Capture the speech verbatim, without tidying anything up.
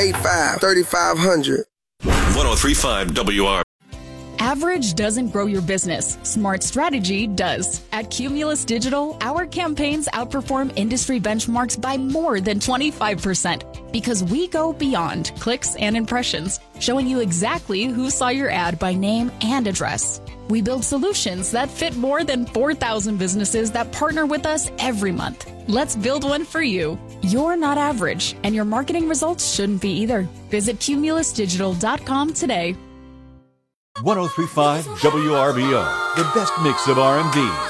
eight five, three five zero zero. one oh three point five W R. Average doesn't grow your business. Smart strategy does. At Cumulus Digital, our campaigns outperform industry benchmarks by more than twenty-five percent because we go beyond clicks and impressions, showing you exactly who saw your ad by name and address. We build solutions that fit more than four thousand businesses that partner with us every month. Let's build one for you. You're not average, and your marketing results shouldn't be either. Visit cumulus digital dot com today. one oh three point five W R B O, the best mix of R and B.